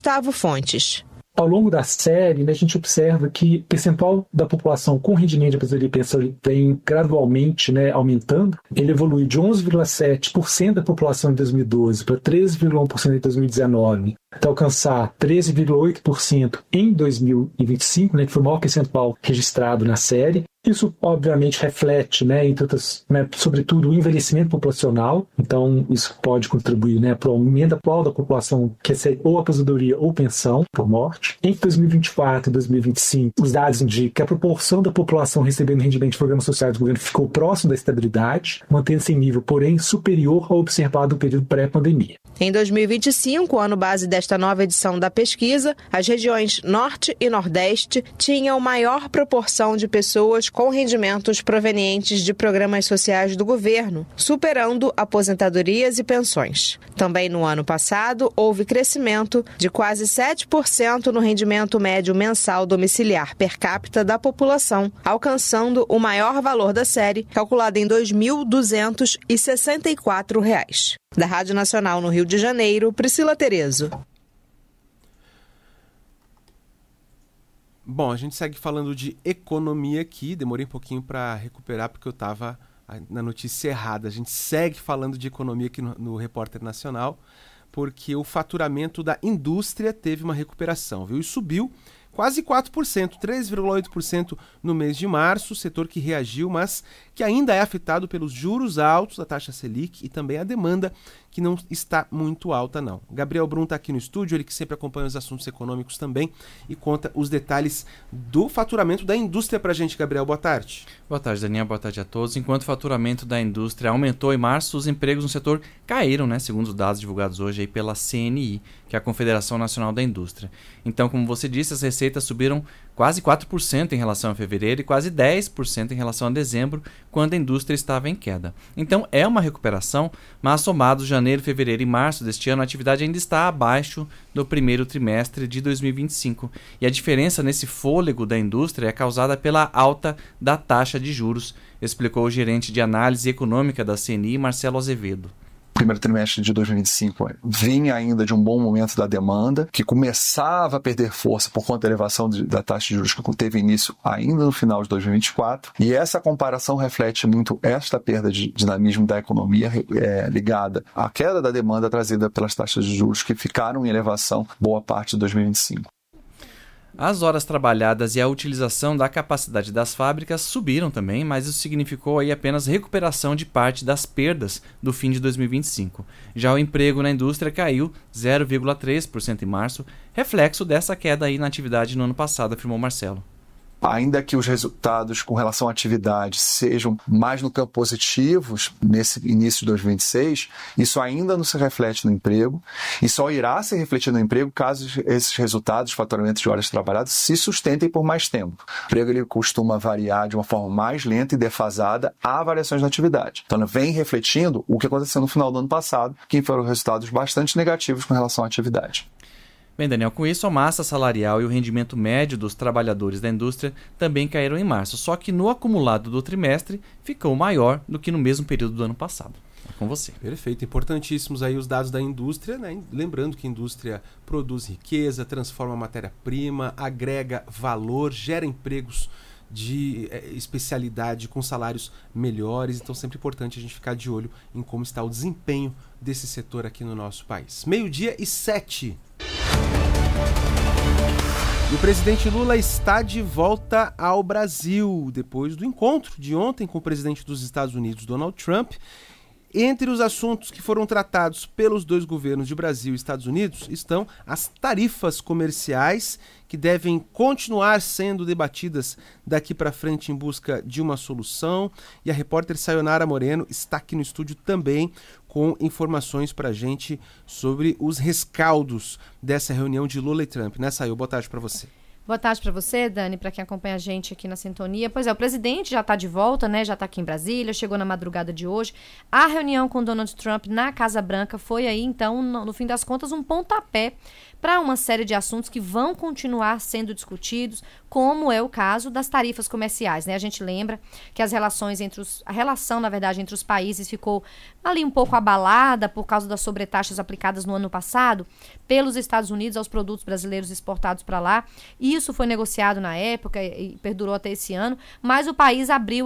Gustavo Fontes. Ao longo da série, a gente observa que o percentual da população com rendimento de aposentadoria e pensão vem gradualmente aumentando. Ele evolui de 11,7% da população em 2012 para 13,1% em 2019, até alcançar 13,8% em 2025, que foi o maior percentual registrado na série. Isso, obviamente, reflete, entre outras, sobretudo, o envelhecimento populacional. Então, isso pode contribuir para o aumento atual da população que recebe ou aposentadoria ou pensão por morte. Entre 2024 e 2025, os dados indicam que a proporção da população recebendo rendimento de programas sociais do governo ficou próximo da estabilidade, mantendo-se em nível, porém, superior ao observado no período pré-pandemia. Em 2025, o ano base desta nova edição da pesquisa, as regiões Norte e Nordeste tinham maior proporção de pessoas com rendimentos provenientes de programas sociais do governo, superando aposentadorias e pensões. Também no ano passado, houve crescimento de quase 7% no rendimento médio mensal domiciliar per capita da população, alcançando o maior valor da série, calculado em R$ 2.264. Da Rádio Nacional no Rio de Janeiro, Priscila Terezo. Bom, a gente segue falando de economia aqui. Demorei um pouquinho para recuperar porque eu estava na notícia errada. A gente segue falando de economia aqui no Repórter Nacional, porque o faturamento da indústria teve uma recuperação, viu? E subiu quase 4%, 3,8% no mês de março, setor que reagiu, mas que ainda é afetado pelos juros altos da taxa Selic e também a demanda, que não está muito alta, não. Gabriel Brum está aqui no estúdio, ele que sempre acompanha os assuntos econômicos também e conta os detalhes do faturamento da indústria pra gente. Gabriel, boa tarde. Boa tarde, Daniel, boa tarde a todos. Enquanto o faturamento da indústria aumentou em março, os empregos no setor caíram, segundo os dados divulgados hoje aí pela CNI, que é a Confederação Nacional da Indústria. Então, como você disse, as receitas subiram quase 4% em relação a fevereiro e quase 10% em relação a dezembro, quando a indústria estava em queda. Então, é uma recuperação, mas somados janeiro, fevereiro e março deste ano, a atividade ainda está abaixo do primeiro trimestre de 2025. E a diferença nesse fôlego da indústria é causada pela alta da taxa de juros, explicou o gerente de análise econômica da CNI, Marcelo Azevedo. O primeiro trimestre de 2025 vinha ainda de um bom momento da demanda, que começava a perder força por conta da elevação da taxa de juros que teve início ainda no final de 2024. E essa comparação reflete muito esta perda de dinamismo da economia ligada à queda da demanda trazida pelas taxas de juros que ficaram em elevação boa parte de 2025. As horas trabalhadas e a utilização da capacidade das fábricas subiram também, mas isso significou aí apenas recuperação de parte das perdas do fim de 2025. Já o emprego na indústria caiu 0,3% em março, reflexo dessa queda aí na atividade no ano passado, afirmou Marcelo. Ainda que os resultados com relação à atividade sejam mais no campo positivos nesse início de 2026, isso ainda não se reflete no emprego e só irá se refletir no emprego caso esses resultados, faturamento de horas trabalhadas, se sustentem por mais tempo. O emprego ele costuma variar de uma forma mais lenta e defasada a variações na atividade. Então, ela vem refletindo o que aconteceu no final do ano passado, que foram resultados bastante negativos com relação à atividade. Bem, Daniel, com isso a massa salarial e o rendimento médio dos trabalhadores da indústria também caíram em março, só que no acumulado do trimestre ficou maior do que no mesmo período do ano passado. É com você. Perfeito, importantíssimos aí os dados da indústria, Lembrando que a indústria produz riqueza, transforma matéria-prima, agrega valor, gera empregos de especialidade com salários melhores, então sempre importante a gente ficar de olho em como está o desempenho desse setor aqui no nosso país. 12:07. E o presidente Lula está de volta ao Brasil, depois do encontro de ontem com o presidente dos Estados Unidos, Donald Trump. Entre os assuntos que foram tratados pelos dois governos de Brasil e Estados Unidos estão as tarifas comerciais, que devem continuar sendo debatidas daqui para frente em busca de uma solução. E a repórter Sayonara Moreno está aqui no estúdio também com informações para a gente sobre os rescaldos dessa reunião de Lula e Trump. Né, Sayo? Boa tarde para você. Boa tarde para você, Dani, para quem acompanha a gente aqui na sintonia. Pois é, o presidente já está de volta, já está aqui em Brasília, chegou na madrugada de hoje. A reunião com Donald Trump na Casa Branca foi aí, então, no fim das contas, um pontapé para uma série de assuntos que vão continuar sendo discutidos, como é o caso das tarifas comerciais, A gente lembra que a relação, na verdade, entre os países ficou ali um pouco abalada por causa das sobretaxas aplicadas no ano passado pelos Estados Unidos aos produtos brasileiros exportados para lá. Isso foi negociado na época e perdurou até esse ano, mas o país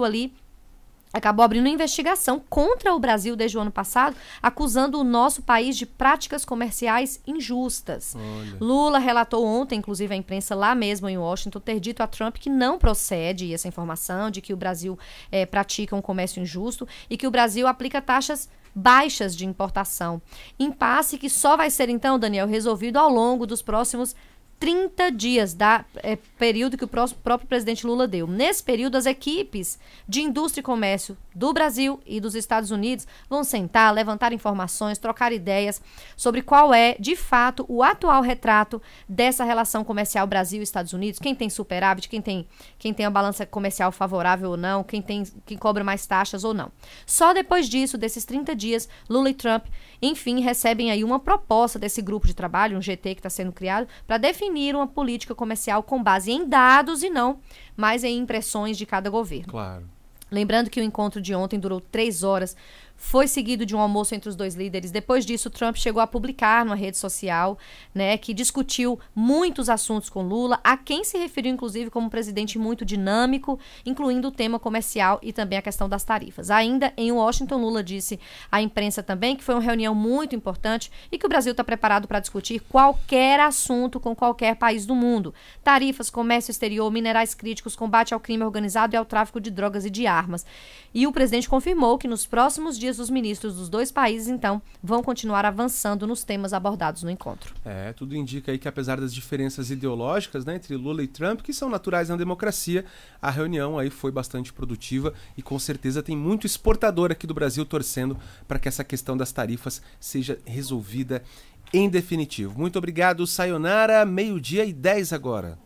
acabou abrindo uma investigação contra o Brasil desde o ano passado, acusando o nosso país de práticas comerciais injustas. Olha. Lula relatou ontem, inclusive a imprensa lá mesmo em Washington, ter dito a Trump que não procede essa informação de que o Brasil pratica um comércio injusto e que o Brasil aplica taxas baixas de importação. Impasse que só vai ser, então, Daniel, resolvido ao longo dos próximos 30 dias, período que o próprio presidente Lula deu. Nesse período, as equipes de indústria e comércio do Brasil e dos Estados Unidos vão sentar, levantar informações, trocar ideias sobre qual é, de fato, o atual retrato dessa relação comercial Brasil e Estados Unidos, quem tem superávit, quem tem a balança comercial favorável ou não, quem cobra mais taxas ou não. Só depois disso, desses 30 dias, Lula e Trump, enfim, recebem aí uma proposta desse grupo de trabalho, um GT que está sendo criado, para definir uma política comercial com base em dados e não mais em impressões de cada governo. Claro. Lembrando que o encontro de ontem durou 3 horas, foi seguido de um almoço entre os dois líderes. Depois disso, Trump chegou a publicar numa rede social, né, que discutiu muitos assuntos com Lula, a quem se referiu, inclusive, como um presidente muito dinâmico, incluindo o tema comercial e também a questão das tarifas. Ainda em Washington, Lula disse à imprensa também que foi uma reunião muito importante e que o Brasil está preparado para discutir qualquer assunto com qualquer país do mundo. Tarifas, comércio exterior, minerais críticos, combate ao crime organizado e ao tráfico de drogas e de armas. E o presidente confirmou que nos próximos dias os ministros dos dois países, então, vão continuar avançando nos temas abordados no encontro. Tudo indica aí que, apesar das diferenças ideológicas, né, entre Lula e Trump, que são naturais na democracia, a reunião aí foi bastante produtiva e com certeza tem muito exportador aqui do Brasil torcendo para que essa questão das tarifas seja resolvida em definitivo. Muito obrigado, sayonara, 12:10 agora.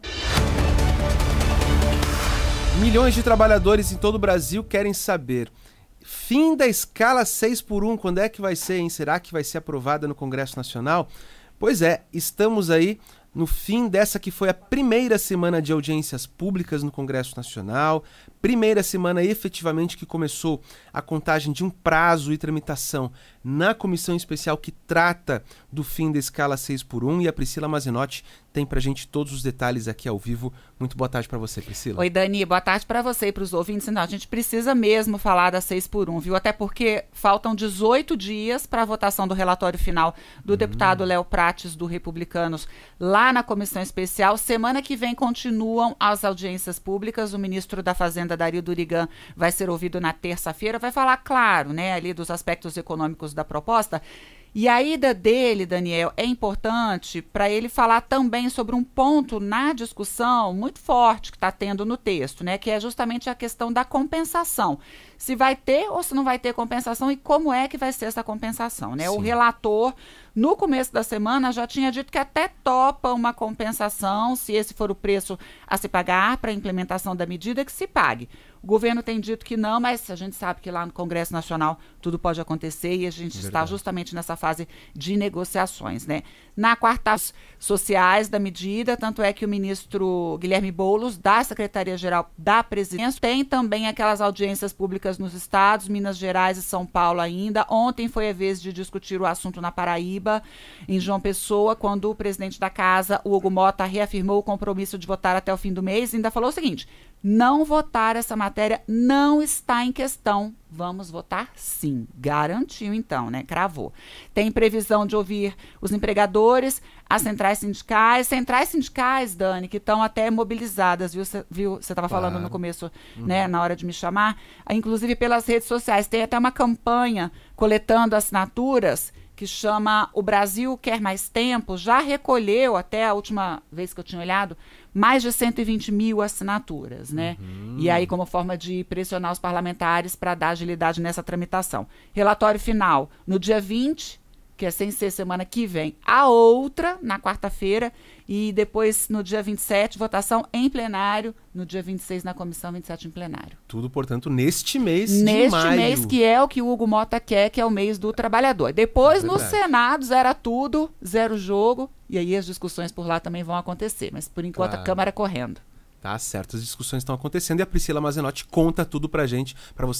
Milhões de trabalhadores em todo o Brasil querem saber: fim da escala 6x1, quando é que vai ser, hein? Será que vai ser aprovada no Congresso Nacional? Pois é, estamos aí no fim dessa que foi a primeira semana de audiências públicas no Congresso Nacional, primeira semana efetivamente que começou a contagem de um prazo e tramitação na comissão especial que trata do fim da escala 6x1, e a Priscila Mazinotti tem pra gente todos os detalhes aqui ao vivo. Muito boa tarde pra você, Priscila. Oi, Dani, boa tarde pra você e pros ouvintes. Não, a gente precisa mesmo falar da 6x1, viu? Até porque faltam 18 dias para a votação do relatório final do deputado Léo Prates, do Republicanos, lá na comissão especial. Semana que vem continuam as audiências públicas. O ministro da Fazenda, Dario Durigan, vai ser ouvido na terça-feira. Vai falar, claro, né, ali dos aspectos econômicos da proposta. E a ida dele, Daniel, é importante para ele falar também sobre um ponto na discussão muito forte que está tendo no texto, né? Que é justamente a questão da compensação. Se vai ter ou se não vai ter compensação e como é que vai ser essa compensação, né? Sim. O relator, no começo da semana, já tinha dito que até topa uma compensação, se esse for o preço a se pagar para a implementação da medida, que se pague. O governo tem dito que não, mas a gente sabe que lá no Congresso Nacional tudo pode acontecer e a gente está justamente nessa fase de negociações, né? Na quarta, sociais da medida, tanto é que o ministro Guilherme Boulos, da Secretaria-Geral da Presidência, tem também aquelas audiências públicas nos estados, Minas Gerais e São Paulo ainda. Ontem foi a vez de discutir o assunto na Paraíba, em João Pessoa, quando o presidente da casa, o Hugo Mota, reafirmou o compromisso de votar até o fim do mês e ainda falou o seguinte: não votar essa matéria não está em questão. Vamos votar sim. Garantiu então, né? Cravou. Tem previsão de ouvir os empregadores, as centrais sindicais, Dani, que estão até mobilizadas, viu? Você estava falando no começo, né? Na hora de me chamar. Inclusive pelas redes sociais. Tem até uma campanha coletando assinaturas que chama O Brasil Quer Mais Tempo. Já recolheu, até a última vez que eu tinha olhado, mais de 120 mil assinaturas, né? E aí, como forma de pressionar os parlamentares para dar agilidade nessa tramitação. Relatório final no dia 20, que é sem ser semana que vem, a outra, na quarta-feira, e depois no dia 27, votação em plenário, no dia 26 na comissão, 27 em plenário. Tudo, portanto, neste mês de Neste maio. mês, que é o que o Hugo Mota quer, que é o mês do trabalhador. Depois, no Senado, zera tudo, zero jogo, e aí as discussões por lá também vão acontecer. Mas, por enquanto, a Câmara correndo. Tá certo, as discussões estão acontecendo e a Priscila Mazenotti conta tudo pra gente, pra você